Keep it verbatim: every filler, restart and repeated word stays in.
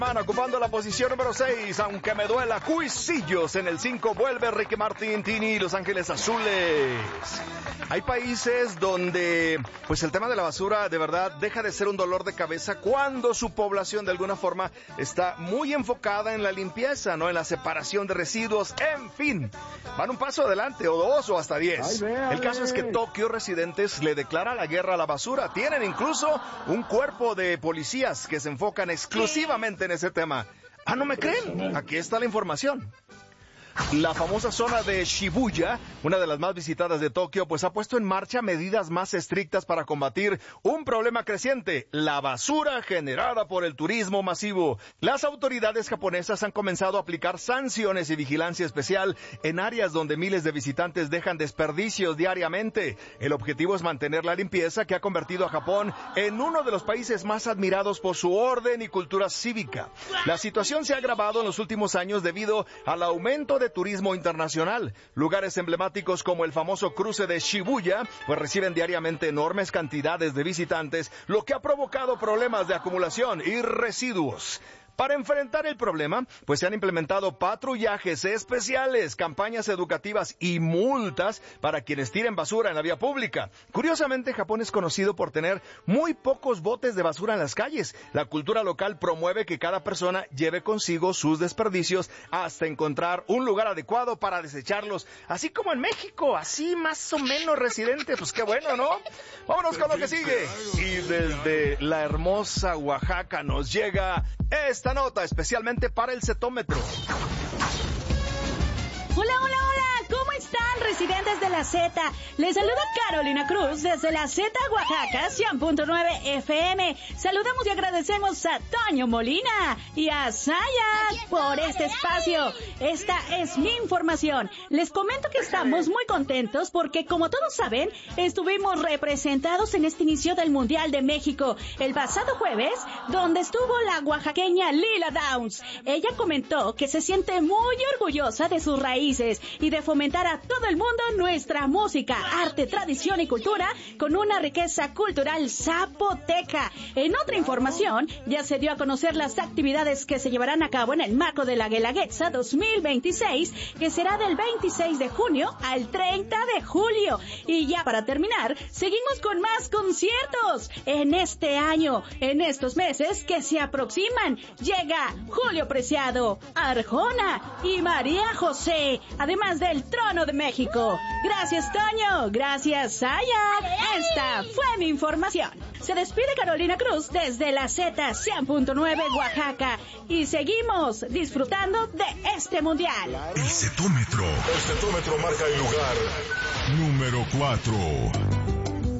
Ocupando la posición número seis, aunque me duela, Cuisillos. En el cinco vuelve Ricky Martin, Tini, Los Ángeles Azules. Hay países donde pues el tema de la basura de verdad deja de ser un dolor de cabeza cuando su población de alguna forma está muy enfocada en la limpieza, ¿no? En la separación de residuos, en fin. Van un paso adelante, o dos, o hasta diez. El caso es que Tokio, residentes le declara la guerra a la basura. Tienen incluso un cuerpo de policías que se enfocan exclusivamente en ese tema. Ah, ¿no me creen? Aquí está la información. La famosa zona de Shibuya, una de las más visitadas de Tokio, pues ha puesto en marcha medidas más estrictas para combatir un problema creciente, la basura generada por el turismo masivo. Las autoridades japonesas han comenzado a aplicar sanciones y vigilancia especial en áreas donde miles de visitantes dejan desperdicios diariamente. El objetivo es mantener la limpieza que ha convertido a Japón en uno de los países más admirados por su orden y cultura cívica. La situación se ha agravado en los últimos años debido al aumento de turismo internacional. Lugares emblemáticos como el famoso cruce de Shibuya pues reciben diariamente enormes cantidades de visitantes, lo que ha provocado problemas de acumulación y residuos. Para enfrentar el problema, pues se han implementado patrullajes especiales, campañas educativas y multas para quienes tiren basura en la vía pública. Curiosamente, Japón es conocido por tener muy pocos botes de basura en las calles. La cultura local promueve que cada persona lleve consigo sus desperdicios hasta encontrar un lugar adecuado para desecharlos. Así como en México, así más o menos residente. Pues qué bueno, ¿no? Vámonos con lo que sigue. Y desde la hermosa Oaxaca nos llega esta nota especialmente para el cetómetro. Hola, hola, hola, ¿cómo están, residentes de la Z? Les saluda Carolina Cruz desde la Z Oaxaca, cien punto nueve F M. Saludamos y agradecemos a Toño Molina y a Sayat por este espacio. Esta es mi información. Les comento que estamos muy contentos porque, como todos saben, estuvimos representados en este inicio del Mundial de México el pasado jueves, donde estuvo la oaxaqueña Lila Downs. Ella comentó que se siente muy orgullosa de sus raíces y de fomentar a todo el mundo nuestra música, arte, tradición y cultura con una riqueza cultural zapoteca. En otra información, ya se dio a conocer las actividades que se llevarán a cabo en el marco de la Guelaguetza dos mil veintiséis, que será del veintiséis de junio al treinta de julio. Y ya para terminar, seguimos con más conciertos. En este año, en estos meses que se aproximan, llega Julio Preciado, Arjona y María José, además del Trono de México. Gracias, Toño. Gracias, Sayat. Esta fue mi información. Se despide Carolina Cruz desde la Z cien punto nueve Oaxaca y seguimos disfrutando de este mundial. El cetómetro. El cetómetro marca el lugar número cuatro.